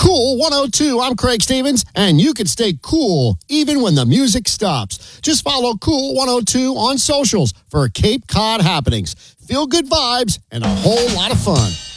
Cool 102, I'm Craig Stevens, and you can stay cool even when the music stops. Just follow Cool 102 on socials for Cape Cod happenings, feel-good vibes, and a whole lot of fun.